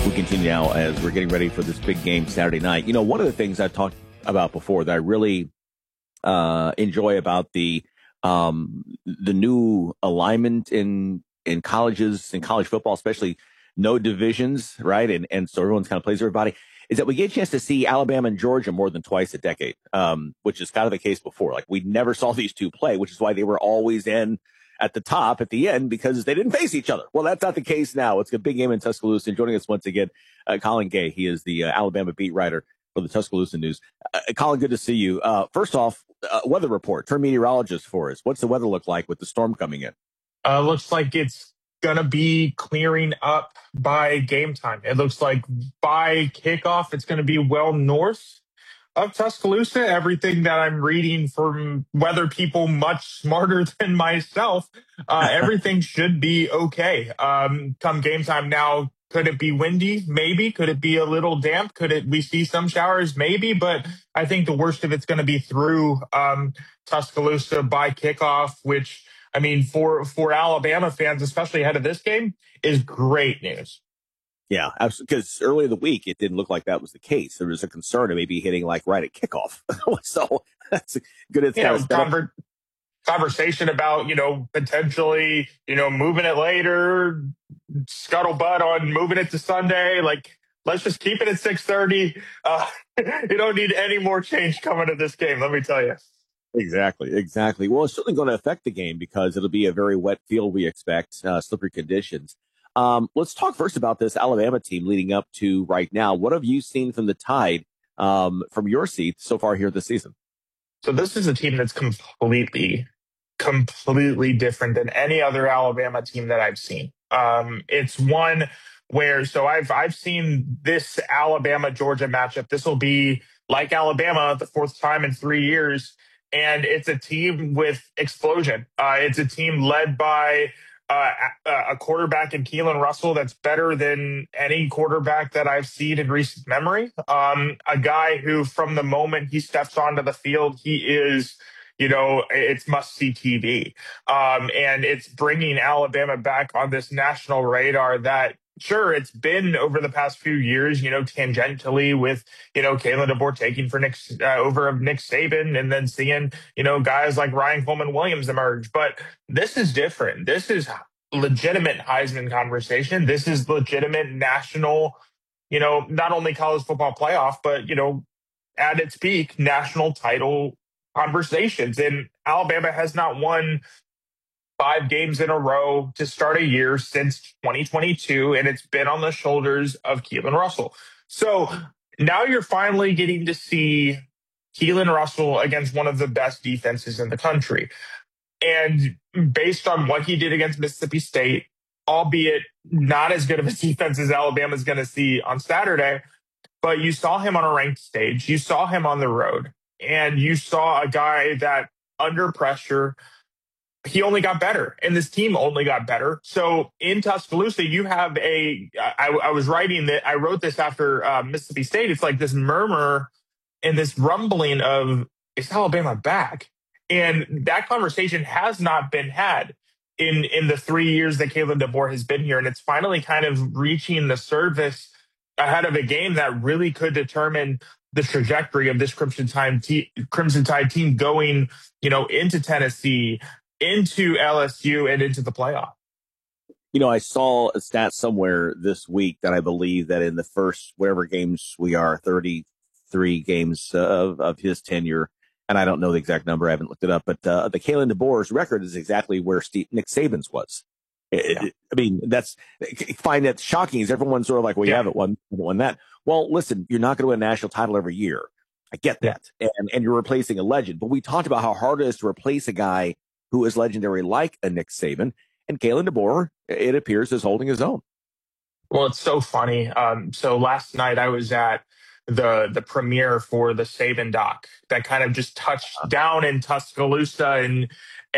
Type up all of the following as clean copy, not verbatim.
We continue now as we're getting ready for this big game Saturday night. You know, one of the things I've talked about before that I really enjoy about the new alignment in colleges, in college football, especially no divisions, right? And so everyone's kind of plays everybody, is that we get a chance to see Alabama and Georgia more than twice a decade, which is kind of the case before. Like, we never saw these two play, which is why they were always in at the top at the end, because they didn't face each other. Well, that's not the case now. It's a big game in Tuscaloosa. And joining us once again, Colin Gay. He is the Alabama beat writer for the Tuscaloosa News. Colin, good to see you. First off, weather report. Turn meteorologist for us. What's the weather look like with the storm coming in? Looks like it's going to be clearing up by game time. It looks like by kickoff, it's going to be well north of Tuscaloosa. Everything that I'm reading from weather people much smarter than myself, everything should be okay. Come game time now, could it be windy? Maybe. Could it be a little damp? We see some showers? Maybe. But I think the worst of it's going to be through Tuscaloosa by kickoff, which, I mean, for Alabama fans, especially ahead of this game, is great news. Yeah, absolutely. Because early in the week, it didn't look like that was the case. There was a concern of maybe hitting like right at kickoff. So that's good. It's conversation about, potentially, moving it later, scuttlebutt on moving it to Sunday. Like, let's just keep it at 6:30. You don't need any more change coming to this game, let me tell you. Exactly. Well, it's certainly going to affect the game because it'll be a very wet field, we expect, slippery conditions. Let's talk first about this Alabama team leading up to right now. What have you seen from the Tide from your seat so far here this season? So this is a team that's completely different than any other Alabama team that I've seen. It's one where, so I've seen this Alabama-Georgia matchup. This will be like Alabama the fourth time in 3 years. And it's a team with explosion. It's a team led by a quarterback in Keelan Russell that's better than any quarterback that I've seen in recent memory. A guy who, from the moment he steps onto the field, he is, it's must-see TV. And it's bringing Alabama back on this national radar that, sure, it's been over the past few years, tangentially with, Kalen DeBoer taking for over Nick Saban, and then seeing, guys like Ryan Coleman-Williams emerge. But this is different. This is legitimate Heisman conversation. This is legitimate national, not only college football playoff, but, at its peak, national title conversations. And Alabama has not won 5 games in a row to start a year since 2022, and it's been on the shoulders of Keelan Russell. So now you're finally getting to see Keelan Russell against one of the best defenses in the country. And based on what he did against Mississippi State, albeit not as good of a defense as Alabama's going to see on Saturday, but you saw him on a ranked stage, you saw him on the road, and you saw a guy that under pressure, he only got better, and this team only got better. So in Tuscaloosa, you have I wrote this after Mississippi State. It's like this murmur and this rumbling of, is Alabama back? And that conversation has not been had in the 3 years that Kalen DeBoer has been here. And it's finally kind of reaching the surface ahead of a game that really could determine the trajectory of this Crimson Tide team going, into Tennessee, into LSU, and into the playoff. I saw a stat somewhere this week that I believe that in the first, whatever games we are, 33 games of his tenure, and I don't know the exact number, I haven't looked it up, but the Kalen DeBoer's record is exactly where Nick Saban's was. Yeah. I mean, I find that shocking. Is everyone's sort of like, well, you haven't won that. Well, listen, you're not going to win a national title every year. I get that. And you're replacing a legend. But we talked about how hard it is to replace a guy who is legendary like a Nick Saban. And Kalen DeBoer, it appears, is holding his own. Well, it's so funny. So last night I was at the premiere for the Saban doc that kind of just touched down in Tuscaloosa, and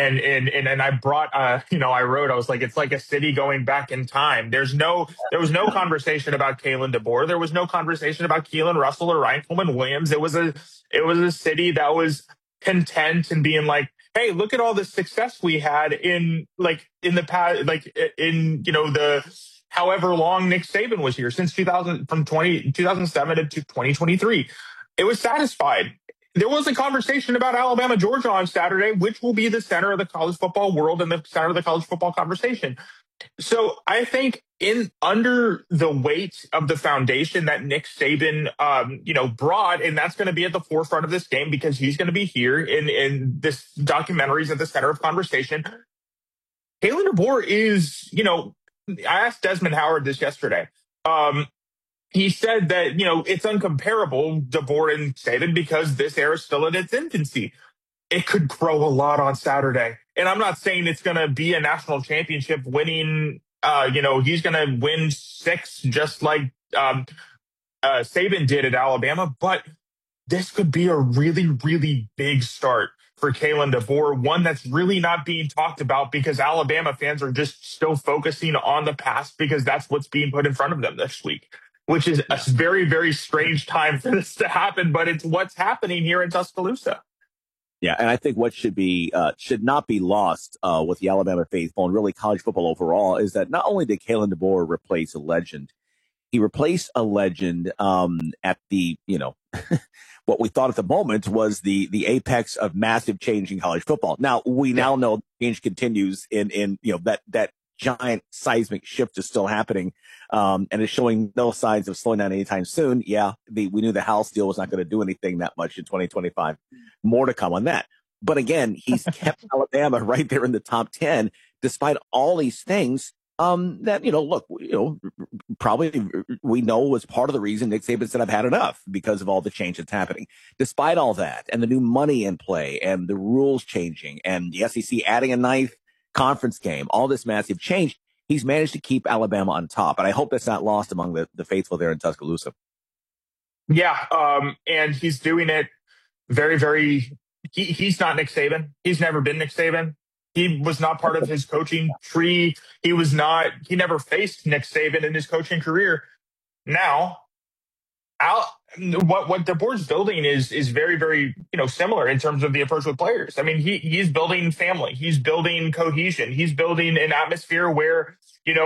I brought I was like, it's like a city going back in time. There was no conversation about Kalen DeBoer. There was no conversation about Keelan Russell or Ryan Coleman-Williams. It was a city that was content and being like, hey, look at all the success we had in the past, the however long Nick Saban was here, since 2007 to 2023. It was satisfied. There was a conversation about Alabama, Georgia on Saturday, which will be the center of the college football world and the center of the college football conversation. So I think in under the weight of the foundation that Nick Saban, brought, and that's going to be at the forefront of this game because he's going to be here in this documentaries at the center of conversation. Kalen DeBoer is, I asked Desmond Howard this yesterday. He said that, it's uncomparable, DeBoer and Saban, because this era is still in its infancy. It could grow a lot on Saturday. And I'm not saying it's going to be a national championship winning, he's going to win 6 just like Saban did at Alabama, but this could be a really, really big start for Kalen DeBoer, one that's really not being talked about because Alabama fans are just still focusing on the past because that's what's being put in front of them this week, which is a very, very strange time for this to happen, but it's what's happening here in Tuscaloosa. Yeah, and I think what should not be lost with the Alabama faithful and really college football overall is that not only did Kalen DeBoer replace a legend, he replaced a legend at the, what we thought at the moment was the apex of massive change in college football. Now, we now know change continues in that giant seismic shift is still happening and is showing no signs of slowing down anytime soon. Yeah, we knew the House deal was not going to do anything that much in 2025. More to come on that. But again, he's kept Alabama right there in the top 10, despite all these things that, probably we know was part of the reason Nick Saban said I've had enough because of all the change that's happening. Despite all that and the new money in play and the rules changing and the SEC adding a 9th conference game, all this massive change, he's managed to keep Alabama on top. And I hope that's not lost among the faithful there in Tuscaloosa. Yeah. And he's doing it very, very, he's not Nick Saban. He's never been Nick Saban. He was not part of his coaching tree. He never faced Nick Saban in his coaching career. Now, what DeBoer's building is very, very, similar in terms of the approach with players. I mean, he's building family. He's building cohesion. He's building an atmosphere where,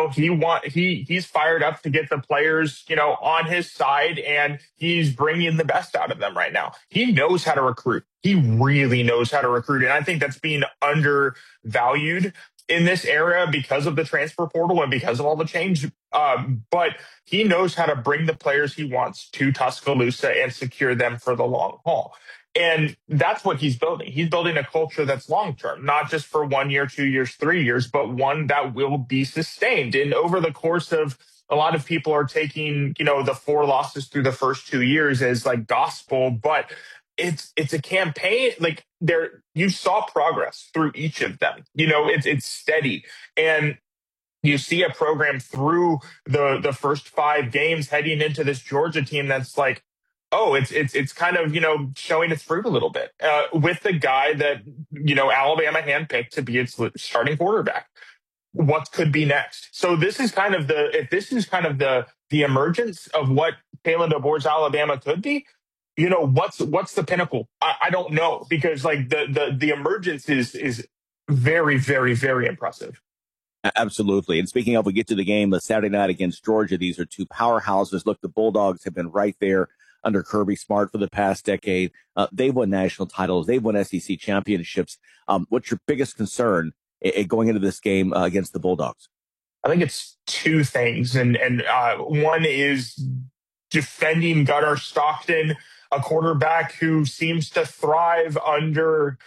he's fired up to get the players, on his side, and he's bringing the best out of them right now. He knows how to recruit. He really knows how to recruit. And I think that's being undervalued in this era because of the transfer portal and because of all the change. But he knows how to bring the players he wants to Tuscaloosa and secure them for the long haul. And that's what he's building. He's building a culture that's long-term, not just for 1 year, 2 years, 3 years, but one that will be sustained. And over the course of, a lot of people are taking, the 4 losses through the first 2 years as like gospel, but it's a campaign. Like you saw progress through each of them. It's steady. And you see a program through the first 5 games heading into this Georgia team that's like, oh, it's kind of, showing its fruit a little bit with the guy that, Alabama handpicked to be its starting quarterback. What could be next? So this is kind of the emergence of what Kalen DeBoer's Alabama could be. What's the pinnacle? I don't know, because like the emergence is very, very, very impressive. Absolutely. And speaking of, we get to the game Saturday night against Georgia. These are 2 powerhouses. Look, the Bulldogs have been right there under Kirby Smart for the past decade. They've won national titles. They've won SEC championships. What's your biggest concern going into this game against the Bulldogs? I think it's 2 things. And one is defending Gunnar Stockton, a quarterback who seems to thrive under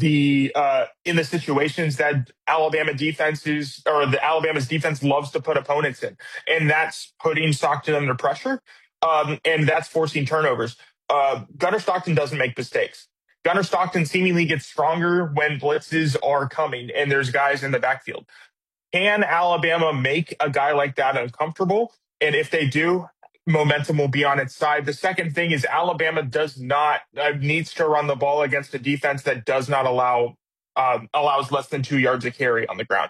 in the situations that Alabama's defense loves to put opponents in. And that's putting Stockton under pressure. And that's forcing turnovers. Gunnar Stockton doesn't make mistakes. Gunnar Stockton seemingly gets stronger when blitzes are coming and there's guys in the backfield. Can Alabama make a guy like that uncomfortable? And if they do, momentum will be on its side. The second thing is Alabama needs to run the ball against a defense that does not allows less than 2 yards of carry on the ground.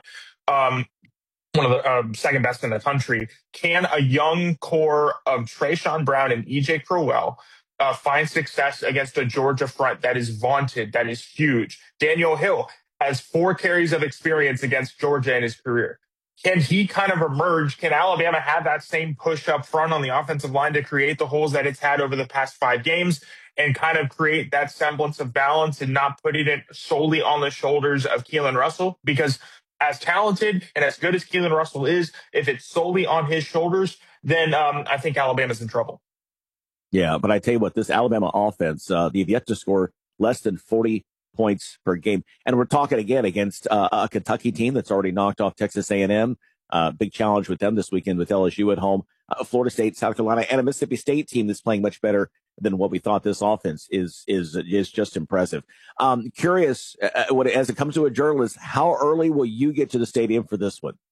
One of the second best in the country. Can a young core of Trayshawn Brown and EJ Crowell find success against a Georgia front that is vaunted, that is huge? Daniel Hill has 4 carries of experience against Georgia in his career. can he kind of emerge? Can Alabama have that same push up front on the offensive line to create the holes that it's had over the past 5 games and kind of create that semblance of balance and not putting it solely on the shoulders of Keelan Russell? Because as talented and as good as Keelan Russell is, if it's solely on his shoulders, then I think Alabama's in trouble. Yeah, but I tell you what, this Alabama offense, they've yet to score less than 40 points per game. And we're talking again against a Kentucky team that's already knocked off Texas A&M. Big challenge with them this weekend with LSU at home. Florida State, South Carolina, and a Mississippi State team that's playing much better than what we thought. This offense is just impressive. Curious, as it comes to a journalist, how early will you get to the stadium for this one?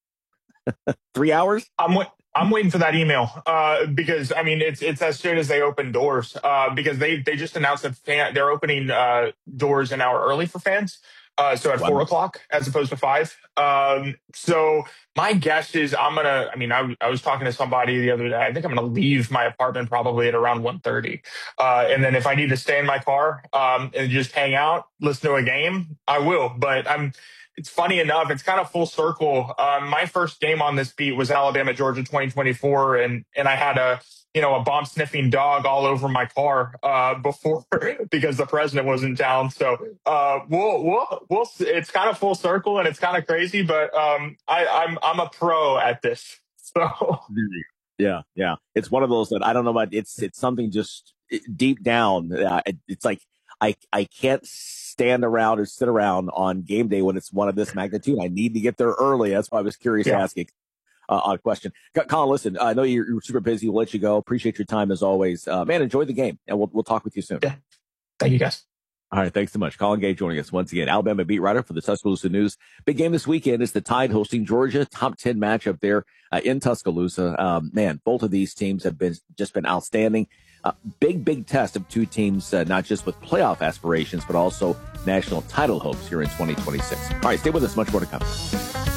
3 hours? I'm waiting for that email because I mean it's as soon as they open doors because they just announced that they're opening doors an hour early for fans. So at 4 o'clock as opposed to 5. So my guess is I was talking to somebody the other day. I think I'm going to leave my apartment probably at around 1:30. And then if I need to stay in my car and just hang out, listen to a game, I will. But it's funny enough, it's kind of full circle. My first game on this beat was Alabama, Georgia 2024. And I had a bomb sniffing dog all over my car before because the president was in town. So we'll it's kind of full circle and it's kind of crazy, but I'm a pro at this. So yeah. It's one of those that I don't know about. It's something just deep down. It's like I can't stand around or sit around on game day when it's one of this magnitude. I need to get there early. That's why I was curious asking a question. Colin, listen, I know you're super busy. We'll let you go. Appreciate your time as always. Man, enjoy the game, and we'll talk with you soon. Yeah. Thank you, guys. All right, thanks so much. Colin Gay joining us once again. Alabama beat writer for the Tuscaloosa News. Big game this weekend is the Tide hosting Georgia. Top 10 matchup there in Tuscaloosa. Man, both of these teams have been outstanding. Big test of two teams, not just with playoff aspirations, but also national title hopes here in 2026. All right, stay with us. Much more to come.